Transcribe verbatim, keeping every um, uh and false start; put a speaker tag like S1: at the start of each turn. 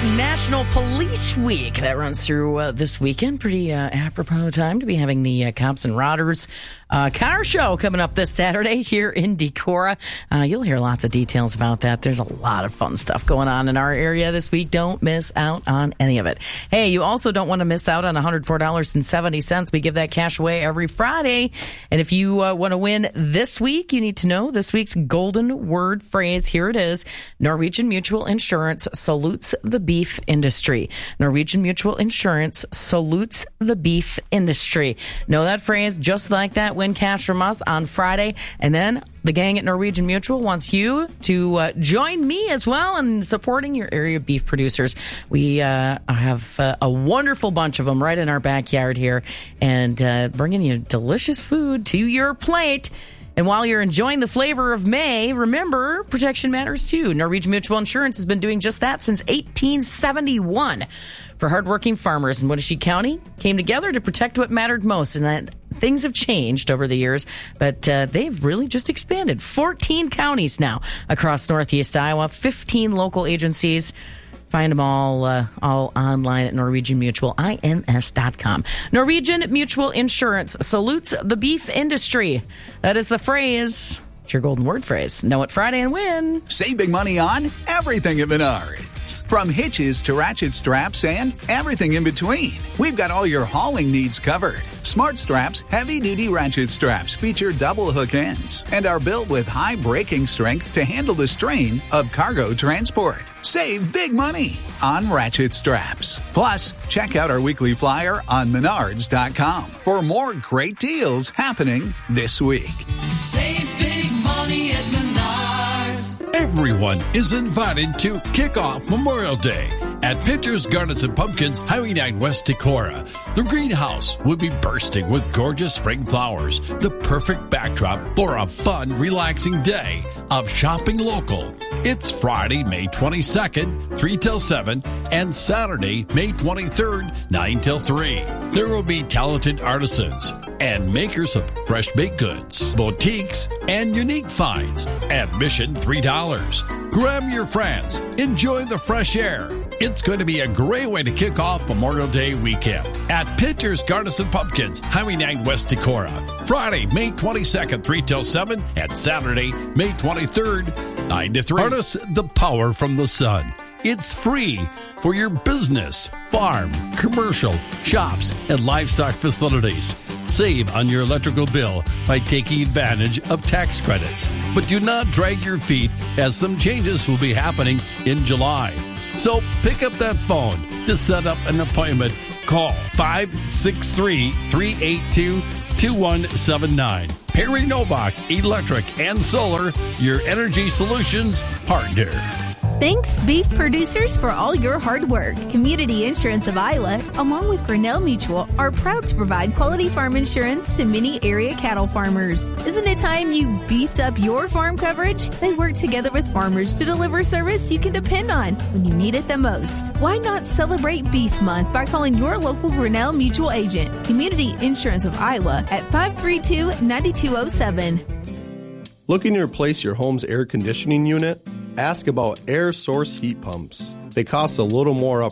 S1: National Police Week. That runs through uh, this weekend. Pretty uh, apropos time to be having the uh, Cops and Rodders uh, car show coming up this Saturday here in Decorah. Uh, you'll hear lots of details about that. There's a lot of fun stuff going on in our area this week. Don't miss out on any of it. Hey, you also don't want to miss out on one hundred four dollars and seventy cents. We give that cash away every Friday. And if you uh, want to win this week, you need to know this week's golden word phrase. Here it is. Norwegian Mutual Insurance salutes the beef industry. Norwegian Mutual Insurance salutes the beef industry. Know that phrase just like that. Win cash from us on Friday. And then the gang at Norwegian Mutual wants you to uh, join me as well in supporting your area beef producers. We uh, have uh, a wonderful bunch of them right in our backyard here and uh, bringing you delicious food to your plate. And while you're enjoying the flavor of May, remember, protection matters too. Norwegian Mutual Insurance has been doing just that since eighteen seventy-one. For hardworking farmers in Wenatchee County, came together to protect what mattered most, and that things have changed over the years, but uh, they've really just expanded. fourteen counties now across Northeast Iowa, fifteen local agencies. Find them all uh, all online at Norwegian Mutual Ins dot com. Norwegian Mutual Insurance salutes the beef industry. That is the phrase. It's your golden word phrase. Know it Friday and win.
S2: Save big money on everything at Menards. From hitches to ratchet straps and everything in between. We've got all your hauling needs covered. Smart Straps heavy-duty ratchet straps feature double hook ends and are built with high braking strength to handle the strain of cargo transport. Save big money on ratchet straps. Plus, check out our weekly flyer on menards dot com for more great deals happening this week.
S3: Save big money at Menards.
S4: Everyone is invited to kick off Memorial Day at Pinter's Gardens and Pumpkins, Highway nine West Decorah. The greenhouse will be bursting with gorgeous spring flowers, the perfect backdrop for a fun, relaxing day of shopping local. It's Friday, May twenty-second, three till seven, and Saturday, May twenty-third, nine till three. There will be talented artisans and makers of fresh baked goods, boutiques, and unique finds. Admission three dollars. Grab your friends. Enjoy the fresh air. It's going to be a great way to kick off Memorial Day weekend at Pinter's Gardens and Pumpkins, Highway nine West Decorah. Friday, May twenty-second, three till seven, and Saturday, May twenty-third, nine to three.
S5: Harness the power from the sun. It's free for your business, farm, commercial, shops, and livestock facilities. Save on your electrical bill by taking advantage of tax credits. But do not drag your feet, as some changes will be happening in July. So pick up that phone to set up an appointment. Call five six three, three eight two, two one seven nine. Perry Novak Electric and Solar, your energy solutions partner.
S6: Thanks, beef producers, for all your hard work. Community Insurance of Iowa, along with Grinnell Mutual, are proud to provide quality farm insurance to many area cattle farmers. Isn't it time you beefed up your farm coverage? They work together with farmers to deliver service you can depend on when you need it the most. Why not celebrate Beef Month by calling your local Grinnell Mutual agent, Community Insurance of Iowa, at five three two, nine two zero seven.
S7: Looking to replace your home's air conditioning unit? Ask about air source heat pumps. They cost a little more